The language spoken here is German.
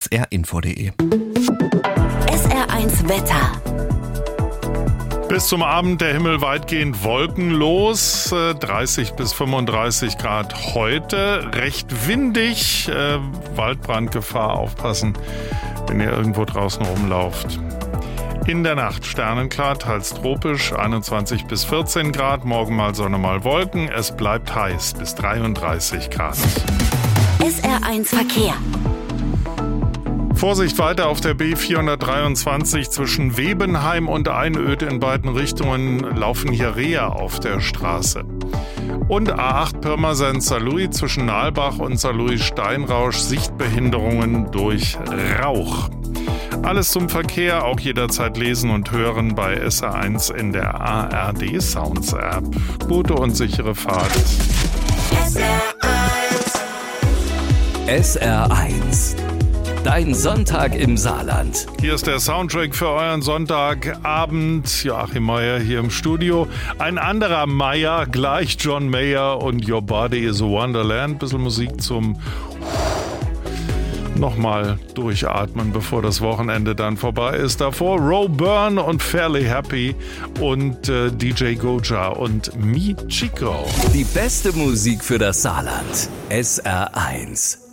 srinfo.de. SR1 Wetter. Bis zum Abend der Himmel weitgehend wolkenlos, 30 bis 35 Grad heute, recht windig, Waldbrandgefahr, aufpassen, wenn ihr irgendwo draußen rumlauft. In der Nacht sternenklar, teils tropisch, 21 bis 14 Grad, morgen mal Sonne, mal Wolken, es bleibt heiß bis 33 Grad. SR1 Verkehr. Vorsicht weiter auf der B423 zwischen Webenheim und Einöd in beiden Richtungen laufen hier Rehe auf der Straße. Und A8 Pirmasens-Saarlouis zwischen Nalbach und Saarlouis-Steinrausch Sichtbehinderungen durch Rauch. Alles zum Verkehr, auch jederzeit lesen und hören bei SR1 in der ARD Sounds App. Gute und sichere Fahrt. SR1. Dein Sonntag im Saarland. Hier ist der Soundtrack für euren Sonntagabend. Joachim Meier hier im Studio. Ein anderer Meier, gleich John Mayer und Your Body is a Wonderland. Bisschen Musik zum nochmal durchatmen, bevor das Wochenende dann vorbei ist. Davor Roe Byrne und Fairly Happy und DJ Goja und Me Chico. Die beste Musik für das Saarland. SR1.